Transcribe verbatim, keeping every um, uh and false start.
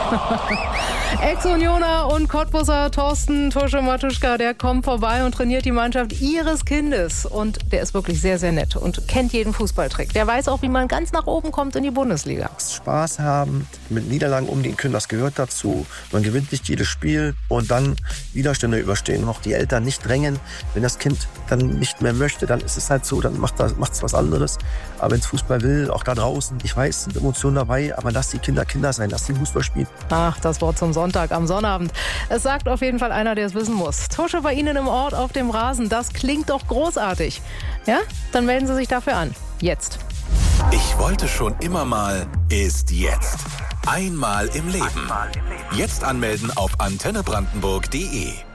Ex-Unioner und Cottbusser Thorsten Tusche-Matuschka, der kommt vorbei und trainiert die Mannschaft ihres Kindes. Und der ist wirklich sehr, sehr nett und kennt jeden Fußballtrick. Der weiß auch, wie man ganz nach oben kommt in die Bundesliga. Spaß haben, mit Niederlagen umgehen können, das gehört dazu. Man gewinnt nicht jedes Spiel und dann Widerstände überstehen. Auch die Eltern nicht drängen. Wenn das Kind dann nicht mehr möchte, dann ist es halt so, dann macht es was anderes. Aber wenn es Fußball will, auch da draußen, ich weiß, sind Emotionen dabei, aber lass die Kinder Kinder sein, lass die Fußball spielen. Ach, das Wort zum Sonntag am Sonnabend. Es sagt auf jeden Fall einer, der es wissen muss. Tusche bei Ihnen im Ort auf dem Rasen, das klingt doch großartig. Ja? Dann melden Sie sich dafür an. Jetzt. Ich wollte schon immer mal, ist jetzt. Einmal im Leben. Jetzt anmelden auf antenne brandenburg punkt de.